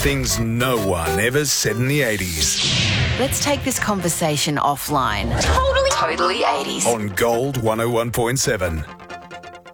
Things no one ever said in the 80s. Let's take this conversation offline. Totally 80s. On Gold 101.7.